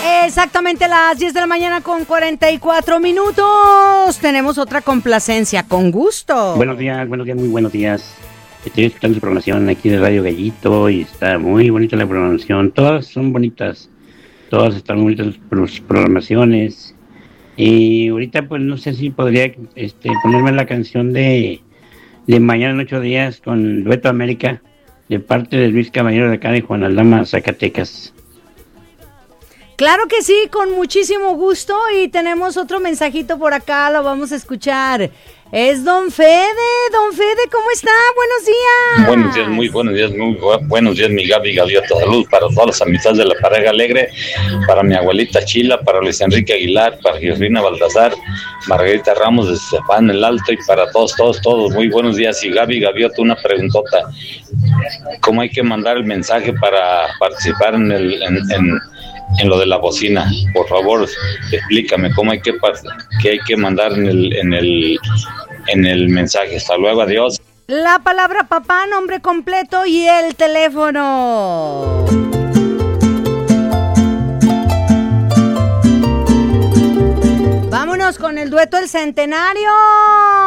Exactamente las 10 de la mañana con 44 minutos. Tenemos otra complacencia, con gusto. Buenos días, muy buenos días. Estoy escuchando su programación aquí de Radio Gallito y está muy bonita la programación. Todas son bonitas, todas están bonitas sus programaciones. Y ahorita pues no sé si podría ponerme la canción de Mañana en 8 días con Dueto América de parte de Luis Caballero de acá de Juan Aldama, Zacatecas. Claro que sí, con muchísimo gusto. Y tenemos otro mensajito por acá, lo vamos a escuchar. Es Don Fede, ¿cómo está? Buenos días. Buenos días, muy buenos días, buenos días, mi Gaby Gaviota. Salud para todas las amistades de la pareja alegre, para mi abuelita Chila, para Luis Enrique Aguilar, para Georgina Baltasar, Margarita Ramos de Estefan el Alto y para todos. Muy buenos días. Y Gaby Gaviota, una preguntota. ¿Cómo hay que mandar el mensaje para participar en lo de la bocina? Por favor, explícame cómo hay que mandar en el mensaje. Hasta luego, adiós. La palabra papá, nombre completo y el teléfono. Vámonos con el dueto del centenario.